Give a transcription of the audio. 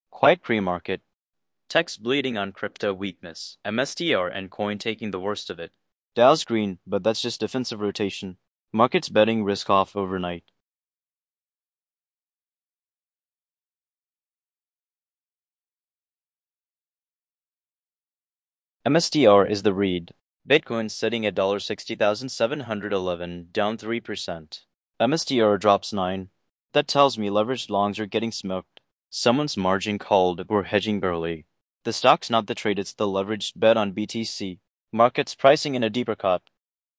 Quiet pre-market. Tech's bleeding on crypto weakness. MSTR and coin taking the worst of it. Dow's green, but that's just defensive rotation. Markets betting risk off overnight. MSTR is the read. Bitcoin sitting at $60,711, down 3%. MSTR drops 9. That tells me leveraged longs are getting smoked. Someone's margin called or hedging early. The stock's not the trade, it's the leveraged bet on BTC. Markets pricing in a deeper cut.